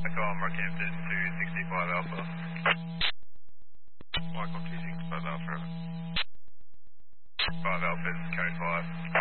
Echo Rockhampton to 65 Alpha. Michael 265 Alpha. 5 Alpha is code 5.